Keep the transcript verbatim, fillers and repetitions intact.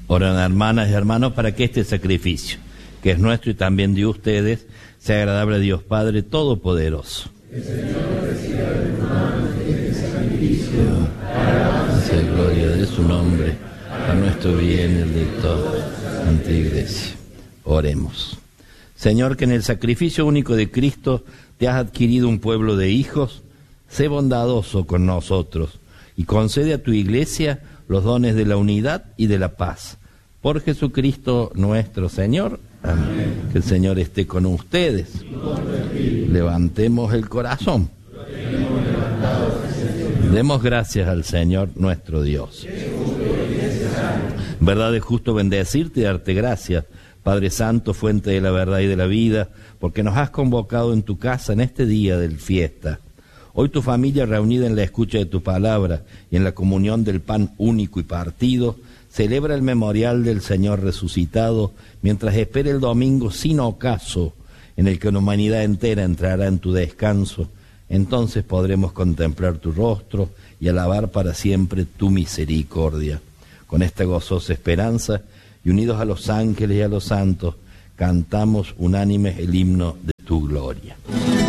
Oran, hermanas y hermanos, para que este sacrificio, que es nuestro y también de ustedes, sea agradable a Dios Padre Todopoderoso. El Señor reciba de tus manos este sacrificio para alabanza y gloria de su nombre, a nuestro bien y el de toda la Santa Iglesia. Oremos. Señor, que en el sacrificio único de Cristo te has adquirido un pueblo de hijos, sé bondadoso con nosotros y concede a tu Iglesia los dones de la unidad y de la paz. Por Jesucristo nuestro Señor. Amén. Amén. Que el Señor esté con ustedes. Levantemos el corazón. Demos gracias al Señor nuestro Dios. Verdad es justo bendecirte y darte gracias, Padre Santo, fuente de la verdad y de la vida, porque nos has convocado en tu casa en este día de fiesta. Hoy tu familia, reunida en la escucha de tu palabra y en la comunión del pan único y partido, celebra el memorial del Señor resucitado, mientras espera el domingo sin ocaso, en el que la humanidad entera entrará en tu descanso. Entonces podremos contemplar tu rostro y alabar para siempre tu misericordia. Con esta gozosa esperanza, y unidos a los ángeles y a los santos, cantamos unánimes el himno de tu gloria.